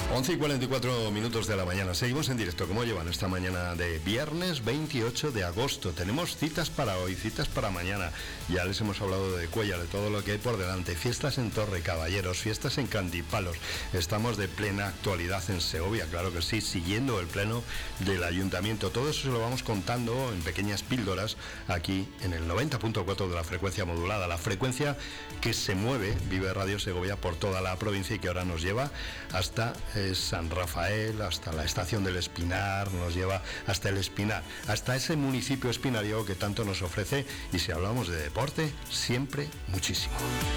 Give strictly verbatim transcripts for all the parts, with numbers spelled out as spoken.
once y cuarenta y cuatro minutos de la mañana. Seguimos en directo. ¿Cómo llevan esta mañana de viernes veintiocho de agosto? Tenemos citas para hoy, citas para mañana. Ya les hemos hablado de Cuéllar, de todo lo que hay por delante. Fiestas en Torre Caballeros, fiestas en Cantipalos. Estamos de plena actualidad en Segovia, claro que sí, siguiendo el pleno del ayuntamiento. Todo eso se lo vamos contando en pequeñas píldoras aquí en el noventa punto cuatro de la frecuencia modulada. La frecuencia que se mueve, Vive Radio Segovia, por toda la provincia y que ahora nos lleva hasta eh, San Rafael, hasta la estación del Espinar, nos lleva hasta el Espinar, hasta ese municipio espinariego que tanto nos ofrece, y si hablamos de deporte, siempre muchísimo.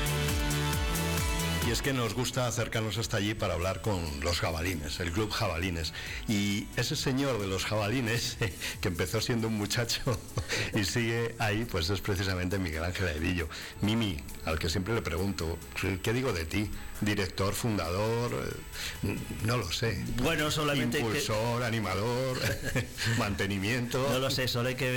Y es que nos gusta acercarnos hasta allí para hablar con los jabalines, el Club Jabalines. Y ese señor de los jabalines, que empezó siendo un muchacho y sigue ahí, pues es precisamente Miguel Ángel Aedillo. Mimi, al que siempre le pregunto, ¿qué digo de ti? Director, fundador, no lo sé. Bueno, solamente impulsor, que... animador, mantenimiento. No lo sé, solo hay que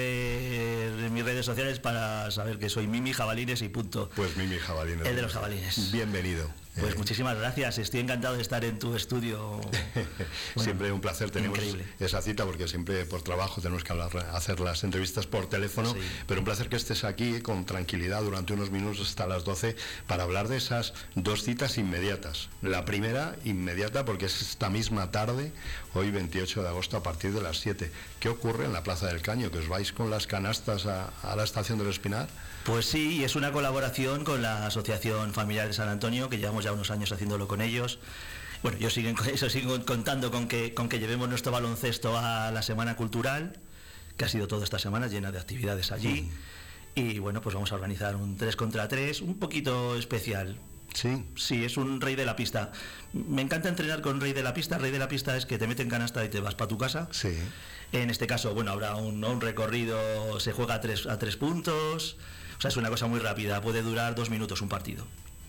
ver en mis redes sociales para saber que soy Mimi Jabalines y punto. Pues Mimi Jabalines. El de los jabalines. Bienvenido. Pues eh. muchísimas gracias, estoy encantado de estar en tu estudio. Bueno, siempre un placer, tenemos increíble. Esa cita porque siempre por trabajo tenemos que hablar, hacer las entrevistas por teléfono, sí. Pero un placer que estés aquí con tranquilidad durante unos minutos hasta las doce para hablar de esas dos citas inmediatas. La primera inmediata porque es esta misma tarde, hoy veintiocho de agosto a partir de las siete. ¿Qué ocurre en la Plaza del Caño? ¿Que os vais con las canastas a, a la estación del Espinar? Pues sí, es una colaboración con la Asociación Familiar de San Antonio, que llevamos ya unos años haciéndolo con ellos. Bueno, yo siguen, eso sigo contando con que, con que llevemos nuestro baloncesto a la Semana Cultural, que ha sido toda esta semana llena de actividades allí. Sí. Y bueno, pues vamos a organizar un tres contra tres, un poquito especial. Sí. Sí, es un rey de la pista. Me encanta entrenar con rey de la pista. Rey de la pista es que te meten canasta y te vas para tu casa. Sí. En este caso, bueno, habrá un, un recorrido, se juega a tres, a tres puntos. O sea, es una cosa muy rápida, puede durar dos minutos un partido.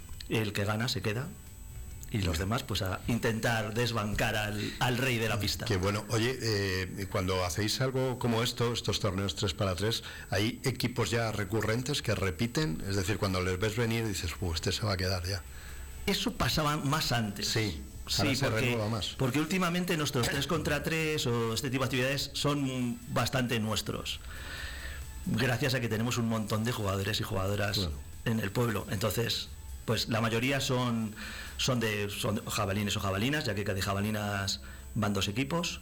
El que gana se queda y los demás pues a intentar desbancar al, al rey de la pista. Qué bueno. Oye, eh, cuando hacéis algo como esto, estos torneos tres para tres, ¿hay equipos ya recurrentes que repiten? Es decir, cuando les ves venir dices, uh, este se va a quedar ya. Eso pasaba más antes. Sí. Sí, porque, más. porque últimamente nuestros tres contra tres o este tipo de actividades son bastante nuestros. Gracias a que tenemos un montón de jugadores y jugadoras bueno. en el pueblo. Entonces, pues la mayoría son, son, de, son jabalines o jabalinas, ya que de jabalinas van dos equipos.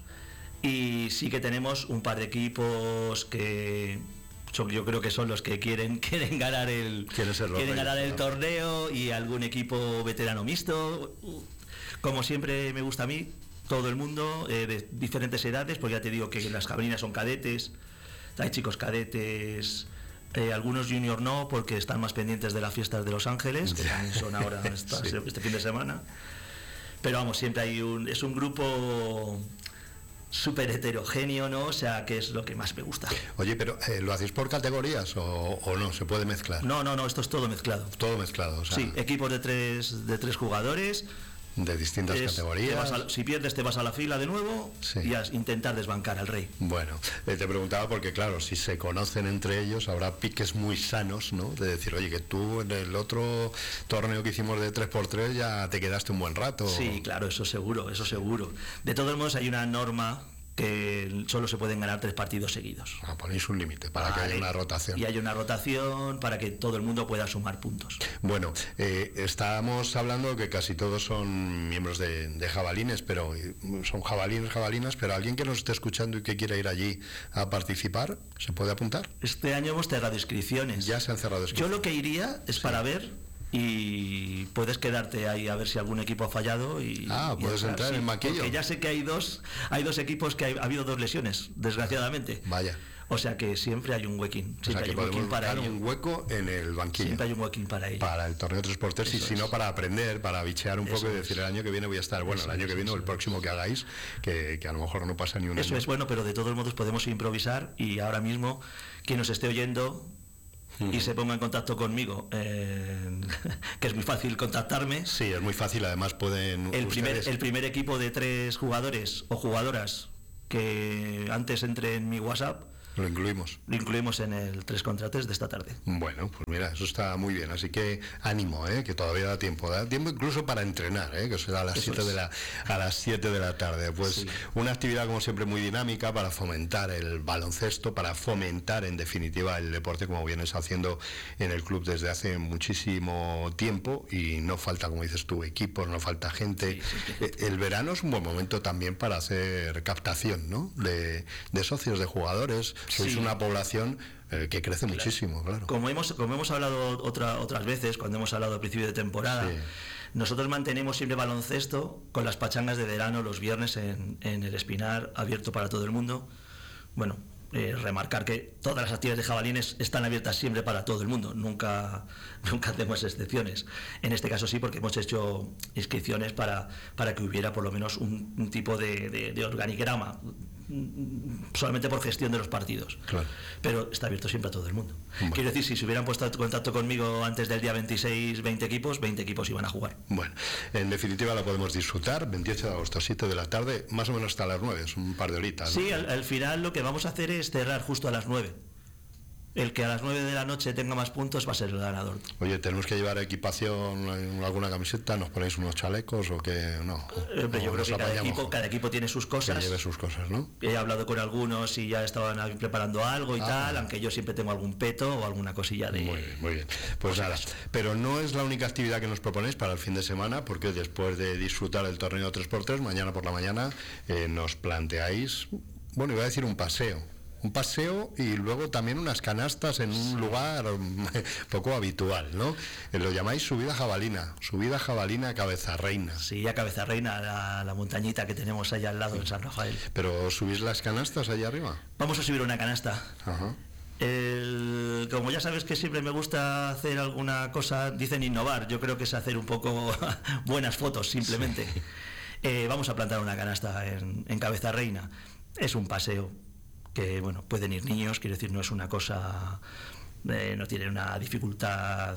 Y sí que tenemos un par de equipos que son, yo creo que son los que quieren, quieren ganar el, quieren ganar el torneo, y algún equipo veterano mixto. Como siempre me gusta a mí, todo el mundo, eh, de diferentes edades, porque ya te digo que las jabalinas son cadetes. Hay chicos cadetes, eh, algunos junior no, porque están más pendientes de las fiestas de Los Ángeles, que también son ahora esta, sí. este fin de semana. Pero vamos, siempre hay un... es un grupo súper heterogéneo, ¿no? O sea, que es lo que más me gusta. Oye, pero eh, ¿lo hacéis por categorías o, o no? ¿Se puede mezclar? No, no, no, esto es todo mezclado. Todo mezclado, o sea... Sí, equipos de tres, de tres jugadores... De distintas es, categorías. A, si pierdes te vas a la fila de nuevo, sí. Y a intentar desbancar al rey. Bueno, eh, te preguntaba porque claro, si se conocen entre ellos habrá piques muy sanos, ¿no? De decir, oye, que tú en el otro torneo que hicimos de tres por tres ya te quedaste un buen rato. Sí, claro, eso seguro, eso seguro. De todos modos hay una norma que solo se pueden ganar tres partidos seguidos. Ah, ponéis un límite para vale. que haya una rotación. Y hay una rotación para que todo el mundo pueda sumar puntos. Bueno, eh, estábamos hablando que casi todos son miembros de, de jabalines, pero son jabalines, jabalinas, pero alguien que nos esté escuchando y que quiera ir allí a participar, ¿se puede apuntar? Este año hemos cerrado inscripciones. Ya se han cerrado inscripciones. Yo lo que iría es sí. para ver... y puedes quedarte ahí a ver si algún equipo ha fallado y ah y puedes entrar sí, en maquillo, porque ya sé que hay dos hay dos equipos que hay, ha habido dos lesiones desgraciadamente. Vaya. O sea que siempre hay un huequín, siempre o sea que hay un podemos huequín para ello. un hueco en el banquillo. Siempre hay un huequín para ello. Para el torneo tres por tres y si no para aprender, para bichear un eso poco y decir el año que viene voy a estar, bueno, eso el año que viene o el próximo que hagáis, que, que a lo mejor no pasa ni un eso año. Es bueno, pero de todos modos podemos improvisar y ahora mismo quien nos esté oyendo y se ponga en contacto conmigo, eh, que es muy fácil contactarme. Sí, es muy fácil, además pueden... El primer, el primer equipo de tres jugadores o jugadoras que antes entre en mi WhatsApp, Lo incluimos. Lo incluimos en el tres contra tres de esta tarde. Bueno, pues mira, eso está muy bien. Así que ánimo, ¿eh? Que todavía da tiempo. Da tiempo incluso para entrenar, ¿eh? Que será a las siete de la, a las siete de la tarde. Pues sí. Una actividad, como siempre, muy dinámica para fomentar el baloncesto, para fomentar, en definitiva, el deporte, como vienes haciendo en el club desde hace muchísimo tiempo. Y no falta, como dices tú, equipos, no falta gente. Sí, sí, sí. El verano es un buen momento también para hacer captación, ¿no? De, de socios, de jugadores. Sois sí. una población eh, que crece claro. muchísimo, claro. Como hemos, como hemos hablado otra, otras veces, cuando hemos hablado al principio de temporada, sí. nosotros mantenemos siempre baloncesto con las pachangas de verano los viernes en, en el Espinar, abierto para todo el mundo. Bueno, eh, remarcar que todas las actividades de jabalines están abiertas siempre para todo el mundo, nunca, nunca hacemos excepciones. En este caso sí, porque hemos hecho inscripciones para, para que hubiera por lo menos un, un tipo de, de, de organigrama, solamente por gestión de los partidos, claro. Pero está abierto siempre a todo el mundo. Bueno. Quiero decir, si se hubieran puesto en contacto conmigo antes del día veintiséis, veinte equipos, veinte equipos iban a jugar. Bueno, en definitiva la podemos disfrutar, veintiocho de agosto, siete de la tarde, más o menos hasta las nueve, es un par de horitas, ¿no? Sí, al, al final lo que vamos a hacer es cerrar justo a las nueve. El que a las nueve de la noche tenga más puntos va a ser el ganador. Oye, ¿tenemos que llevar equipación, alguna camiseta? ¿Nos ponéis unos chalecos o qué? No. Eh, pero yo creo que cada equipo, cada equipo tiene sus cosas. Que lleve sus cosas, ¿no? He hablado con algunos y ya estaban preparando algo y ah, tal, aunque yo siempre tengo algún peto o alguna cosilla de... Muy bien, muy bien. Pues nada, pero no es la única actividad que nos proponéis para el fin de semana, porque después de disfrutar el torneo tres por tres, mañana por la mañana eh, nos planteáis, bueno, iba a decir un paseo. Un paseo y luego también unas canastas en un lugar poco habitual, ¿no? Lo llamáis subida jabalina, subida jabalina a Cabeza Reina. Sí, a Cabeza Reina, la, la montañita que tenemos allá al lado en San Rafael. ¿Pero subís las canastas allá arriba? Vamos a subir una canasta. Ajá. El, como ya sabes que siempre me gusta hacer alguna cosa, dicen innovar, yo creo que es hacer un poco buenas fotos simplemente. Sí. Eh, vamos a plantar una canasta en, en Cabeza Reina. Es un paseo que, bueno, pueden ir niños, quiero decir, no es una cosa, eh, no tiene una dificultad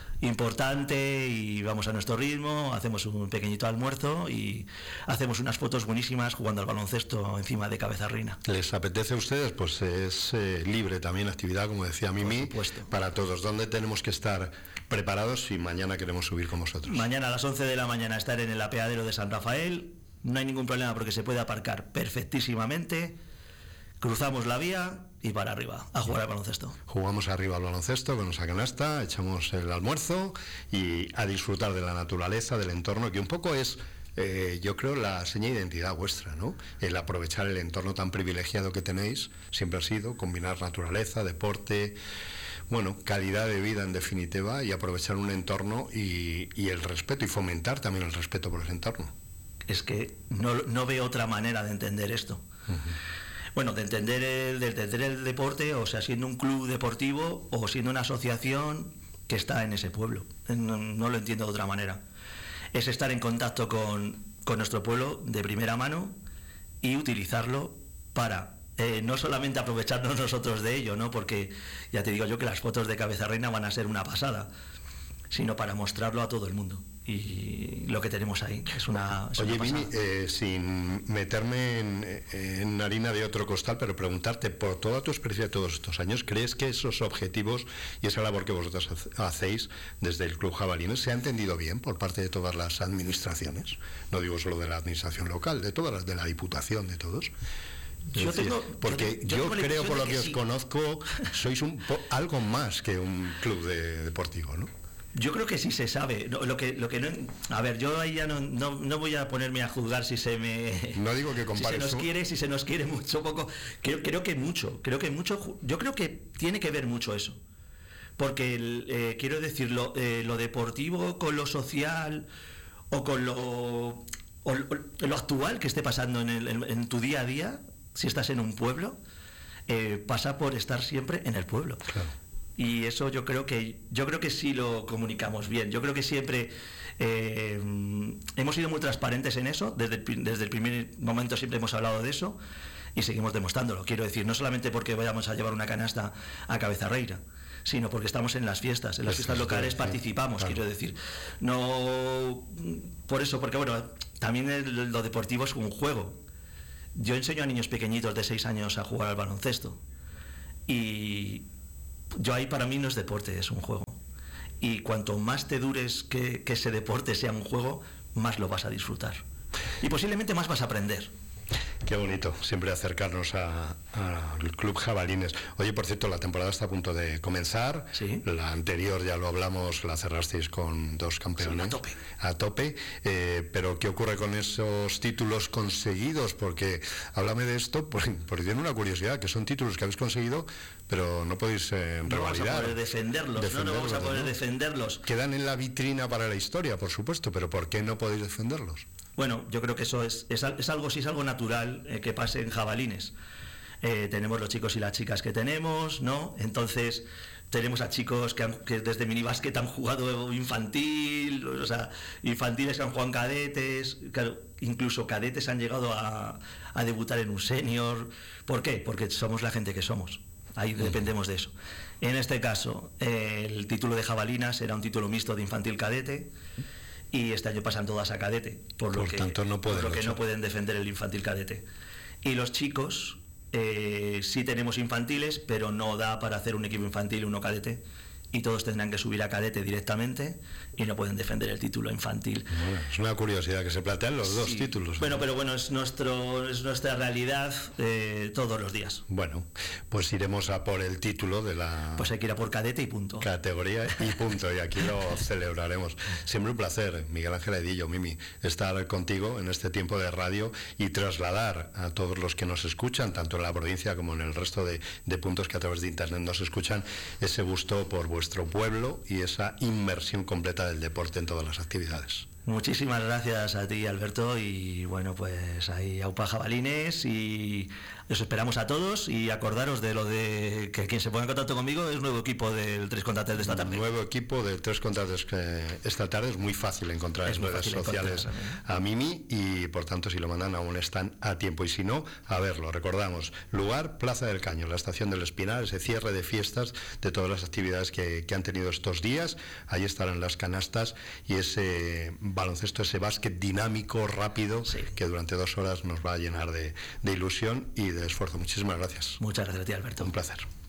importante y vamos a nuestro ritmo, hacemos un pequeñito almuerzo y hacemos unas fotos buenísimas jugando al baloncesto encima de Cabeza Reina. ¿Les apetece a ustedes? Pues es eh, libre también la actividad, como decía Mimi, para todos. ¿Dónde tenemos que estar preparados si mañana queremos subir con vosotros? Mañana a las once de la mañana estar en el apeadero de San Rafael, no hay ningún problema porque se puede aparcar perfectísimamente. Cruzamos la vía y para arriba, a jugar al baloncesto. Jugamos arriba al baloncesto con nuestra canasta, echamos el almuerzo y a disfrutar de la naturaleza, del entorno, que un poco es, eh, yo creo, la seña de identidad vuestra, ¿no? El aprovechar el entorno tan privilegiado que tenéis, siempre ha sido combinar naturaleza, deporte, bueno, calidad de vida en definitiva, y aprovechar un entorno y, y el respeto, y fomentar también el respeto por ese entorno. Es que no, no veo otra manera de entender esto. Uh-huh. Bueno, de entender, el, de entender el deporte, o sea, siendo un club deportivo o siendo una asociación que está en ese pueblo. No, no lo entiendo de otra manera. Es estar en contacto con, con nuestro pueblo de primera mano y utilizarlo para eh, no solamente aprovecharnos nosotros de ello, ¿no? Porque ya te digo yo que las fotos de Cabeza Reina van a ser una pasada, sino para mostrarlo a todo el mundo. Y lo que tenemos ahí es una, es Oye, una Mimi, eh, sin meterme en, en harina de otro costal, pero preguntarte, por toda tu experiencia de todos estos años, ¿crees que esos objetivos y esa labor que vosotros hacéis desde el Club Jabalines se ha entendido bien por parte de todas las administraciones? No digo solo de la administración local, de todas las, de la Diputación, de todos. Yo decir, tengo, porque yo, yo, yo creo, por lo que, que os sí. conozco, sois un po, algo más que un club de, deportivo, ¿no? Yo creo que sí se sabe. No, lo que lo que no, a ver, yo ahí ya no, no, no voy a ponerme a juzgar si se me no digo que compares, si se nos quiere, si se nos quiere mucho poco. Creo, creo que mucho, creo que mucho. Yo creo que tiene que ver mucho eso, porque el, eh, quiero decir lo, eh, lo deportivo con lo social o con lo o lo, lo actual que esté pasando en, el, en, en tu día a día, si estás en un pueblo, eh, pasa por estar siempre en el pueblo. Claro. Y eso yo creo que yo creo que sí lo comunicamos bien. Yo creo que siempre eh, hemos sido muy transparentes en eso. Desde el, desde el primer momento siempre hemos hablado de eso y seguimos demostrándolo. Quiero decir, no solamente porque vayamos a llevar una canasta a Cabeza Reina, sino porque estamos en las fiestas, en las fiestas locales participamos, quiero decir. No por eso, porque bueno, también el, lo deportivo es un juego. Yo enseño a niños pequeñitos de seis años a jugar al baloncesto. Y yo ahí, para mí no es deporte, es un juego. Y cuanto más te dures que, que ese deporte sea un juego, más lo vas a disfrutar. Y posiblemente más vas a aprender. Qué bonito, siempre acercarnos al Club Jabalines. Oye, por cierto, la temporada está a punto de comenzar. Sí. La anterior, ya lo hablamos, la cerrasteis con dos campeones. Sí, a tope. A tope. Eh, pero, ¿qué ocurre con esos títulos conseguidos? Porque, háblame de esto, porque, porque tiene una curiosidad, que son títulos que habéis conseguido, pero no podéis eh, no revalidar. No vamos a poder defenderlos, defenderlos, no, no vamos a poder ¿no? defenderlos. Quedan en la vitrina para la historia, por supuesto, pero ¿por qué no podéis defenderlos? Bueno, yo creo que eso es, es, es algo, sí es algo natural eh, que pase en Jabalines. Eh, tenemos los chicos y las chicas que tenemos, ¿no? Entonces tenemos a chicos que, han, que desde minibásquet han jugado infantil, o sea, infantiles que han jugado en cadetes, claro, incluso cadetes han llegado a, a debutar en un senior. ¿Por qué? Porque somos la gente que somos. Ahí dependemos de eso. En este caso, eh, el título de Jabalinas era un título mixto de infantil cadete. Y este año pasan todas a cadete, por, por lo, que, tanto, no por lo que no pueden defender el infantil cadete. Y los chicos, eh, sí tenemos infantiles, pero no da para hacer un equipo infantil y uno cadete. Y todos tendrán que subir a cadete directamente y no pueden defender el título infantil. Bueno, es una curiosidad que se plantean los sí. dos títulos. Bueno, pero bueno, es nuestro es nuestra realidad eh, todos los días. Bueno, pues iremos a por el título de la... Pues hay que ir a por cadete y punto. Categoría y punto, y aquí lo celebraremos. Siempre un placer, Miguel Ángel Aidillo, Mimi, estar contigo en este tiempo de radio y trasladar a todos los que nos escuchan, tanto en la provincia como en el resto de, de puntos que a través de internet nos escuchan, ese gusto por vuestro pueblo y esa inmersión completa del deporte en todas las actividades. Muchísimas gracias a ti, Alberto, y bueno, pues ahí Aupa Jabalines, y os esperamos a todos, y acordaros de lo de que quien se ponga en contacto conmigo es nuevo equipo del tres contra tres de esta tarde. Nuevo equipo del tres contra tres que esta tarde es muy fácil encontrar es en redes sociales a Mimi, y por tanto si lo mandan aún están a tiempo, y si no, a verlo. Recordamos, lugar Plaza del Caño, la estación del Espinar, ese cierre de fiestas de todas las actividades que, que han tenido estos días. Ahí estarán las canastas y ese baloncesto, ese básquet dinámico, rápido, sí. que durante dos horas nos va a llenar de, de ilusión y de esfuerzo. Muchísimas gracias. Muchas gracias a ti, Alberto. Un placer.